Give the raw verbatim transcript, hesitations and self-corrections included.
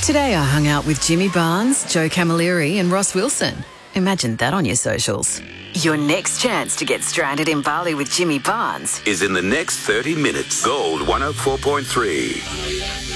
Today I hung out with Jimmy Barnes, Joe Camilleri and Ross Wilson. Imagine that on your socials. Your next chance to get stranded in Bali with Jimmy Barnes is in the next thirty minutes. Gold one oh four point three.